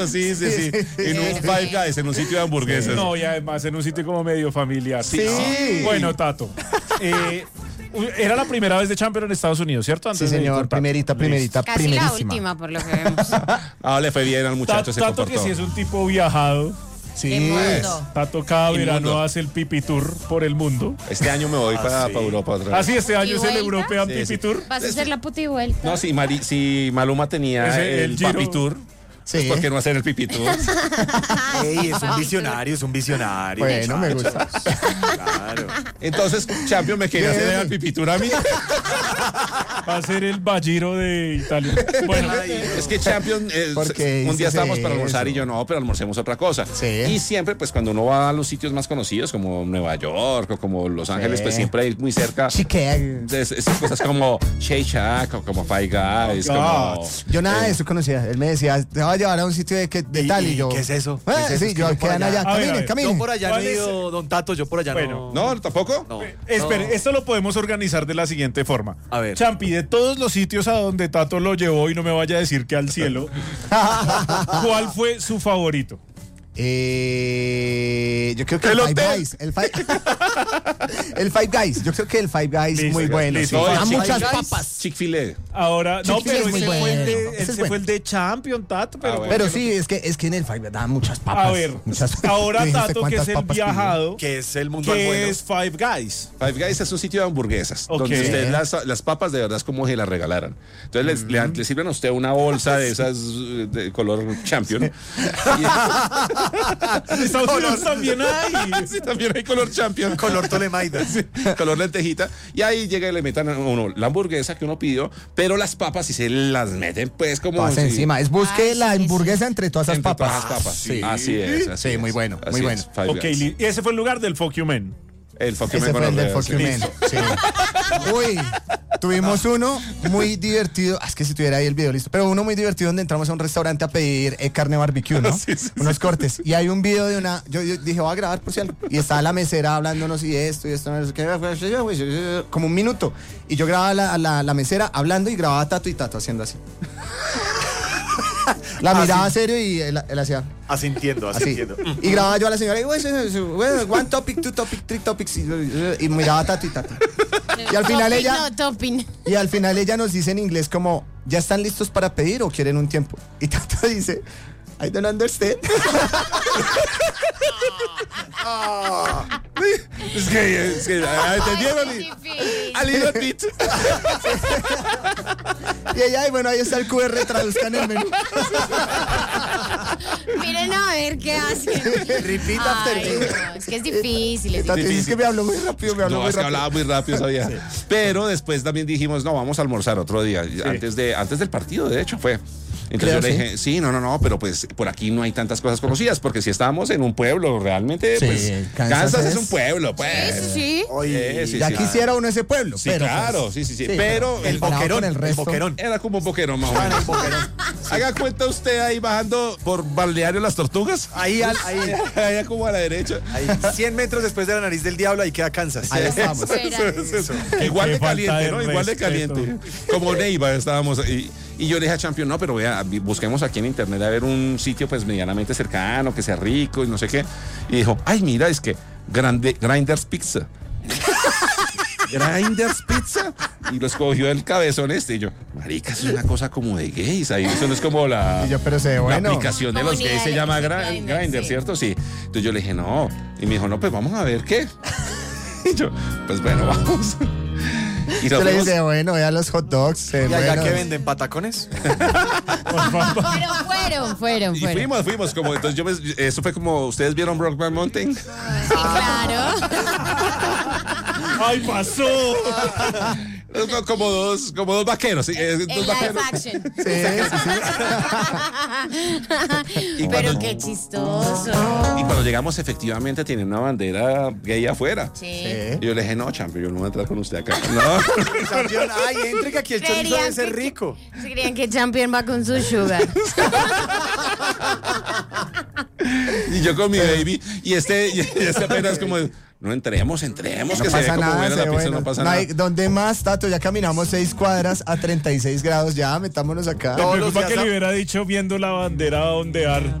Sí. En un Five Guys, en un sitio de hamburguesas. No, y además en un sitio como medio familiar. Sí. Bueno, Tato. Era la primera vez de Champions en Estados Unidos, ¿cierto? Sí, señor, primerita, Casi primerísima. la última, por lo que vemos. Le fue bien al muchacho, se Tato comportó. que sí es un tipo viajado. Sí. El mundo. Tato cada verano Inmundo. hace el pipi tour por el mundo. Este año me voy para Europa otra vez. Así este año ¿Y es el vuelta? European Sí, Pipi sí. Tour. Vas a hacer la puti vuelta. No, si Maluma tenía Ese, el el Giro. Papi Tour, Sí. pues ¿por qué no hacer el Pipi Tour? Ey, es un visionario, es un visionario. Bueno, me gusta. Claro. Entonces, Champion me quería hacer el Pipi Tour a mí. Va a ser el Bajiro de Italia. Bueno, Es que Champion, Porque un día dices estábamos para almorzar eso. y yo no, pero almorcemos otra cosa. Sí. Y siempre, pues cuando uno va a los sitios más conocidos, como Nueva York o como Los Ángeles, Sí. pues siempre hay muy cerca Chicago. esas cosas como Shake Shack o como Five Guys, como... Yo nada de eso conocía. Él me decía, te voy a llevar a un sitio de tal y yo. ¿Qué es eso? Ah, ¿Qué es eso? sí, Es que yo yo por quedan allá- allá. A ver, Caminen, Yo caminen. por allá no ¿Cuál he es? ido, don Tato, yo por allá Bueno. ¿No? ¿Tampoco? no. espere, esto lo podemos organizar de la siguiente forma. A ver. Champi, de todos los sitios a donde Tato lo llevó y no me vaya a decir que al cielo, ¿cuál fue su favorito? Yo creo que El el Five hotel. Guys. El Five Guys. Yo creo que el Five Guys es Listo, muy bueno. listo. Sí. No, el Da muchas Five Guys, papas. Chick-fil-A. Ahora, no, Chick-fil-A pero es muy ese fue el bueno. de, Ese es ese bueno. fue el de Champion, Tato. Pero, bueno. Pero sí, es que en el Five Guys da muchas papas. a ver, muchas, ahora ¿Tú dijiste Tato, que cuántas es el papas pidió? viajado, Que es el mundo al que bueno. es Five Guys. Five Guys es un sitio de hamburguesas, Ok. donde usted las papas de verdad es como si las regalaran. Entonces le sirven a usted una bolsa de esas de color Champion. En Estados Unidos también hay. Sí, también hay color Champion. Color Tolemaida. Sí, color lentejita. Y ahí llega y le metan a uno la hamburguesa que uno pidió, pero las papas si se las meten pues como Todas si- encima. Es busque Ay, la sí, hamburguesa entre todas esas entre papas. todas las papas. Sí. Así es. Sí, muy bueno, Así muy es, bueno. Five Ok, Guys. y ese fue el lugar del Fuck You Men. El Fuck You Ese Men fue el del con Fuck You Orleo, Men. sí. Sí. Uy, tuvimos uno muy divertido. Es que si tuviera ahí el video listo. Pero uno muy divertido donde entramos a un restaurante a pedir carne barbecue, ¿no? Sí, sí, Unos cortes. Y hay un video de una. Yo dije, voy a grabar por si algo. Y estaba la mesera hablándonos y esto, no sé qué. Como un minuto. Y yo grababa la mesera hablando y grababa a Tato y Tato haciendo así. La miraba serio y él hacía Asintiendo. así. Y grababa yo a la señora y one topic, two topic, three topics y miraba a Tato y Tato. Y al final Topping, ella No, topping. y al final ella nos dice en inglés como ¿ya están listos para pedir o quieren un tiempo? Y Tato dice I don't understand. Es que ¿entendieron? Ay, qué difícil. A little bit. Y ella, ay, bueno, ahí está el QR, traduzcan el menú. Miren a ver qué hacen. Repeat after Ay, me. no, es que es difícil. Es Tato difícil. dice que me habló muy rápido, me habló No, muy es que rápido. hablaba muy rápido, sabía. Pero después también dijimos, no, vamos a almorzar otro día. Antes del partido, de hecho, fue. Entonces Creo, yo le dije, sí, no, pero pues por aquí no hay tantas cosas conocidas, porque si estábamos en un pueblo, realmente, Sí, pues Kansas es es- un pueblo, pues. Sí, sí. Oye, Sí, Ya sí. quisiera uno ese pueblo, Sí, pero claro, pues, sí. Pero el comparado boquerón, con el el resto. boquerón. era como un boquerón más o menos. Haga cuenta usted ahí bajando por Balneario Las Tortugas. Ahí, Allá como a la derecha. ahí, 100 metros después de la nariz del diablo, ahí queda Kansas. Ahí estamos. Espera. Igual Qué de falta caliente, de ¿no? Igual de respeto. caliente. Como Neiva estábamos ahí. Y yo le dije a Champion, no, pero vea, busquemos aquí en internet a ver un sitio pues medianamente cercano, que sea rico y no sé qué. Y dijo, ay, mira, es que Grinders Pizza. Grinders Pizza. Y lo escogió el cabezón este. Y yo, marica, eso es una cosa como de gays. Ahí eso no es como la... Y yo, pero se ve La bueno. aplicación de los Comunidad gays se llama Grindr, Grindr, sí. ¿cierto? Sí. Entonces yo le dije, no. Y me dijo, no, pues vamos a ver qué. Y yo, pues bueno, vamos. Y nos Yo le fuimos- dije, bueno, vea los hot dogs. ¿Y allá buenos. qué venden? ¿Patacones? Pero fueron. Y fuimos como, entonces eso fue como, ¿ustedes vieron Brokeback Mountain? Sí, claro. ¡Ay, pasó! Como dos vaqueros. ¿Sí? Dos En live vaqueros. action. Y Pero cuando- qué chistoso. Y cuando llegamos, efectivamente, tiene una bandera gay afuera. Sí. Y yo le dije, no, champion, yo no voy a entrar con usted acá. No. Champion, ay, entre que aquí el chorizo debe ser que- rico. Se creían que Champion va con su sugar. Y yo con mi baby, y este apenas como, no entremos, No que se ve pasa como nada, buena la se ve pizza, bueno. no pasa No nada. hay- ¿Dónde más, Tato? Ya caminamos 6 cuadras a 36 grados. Ya, metámonos acá. Me Todos los preocupa días que a- le hubiera dicho viendo la bandera ondear.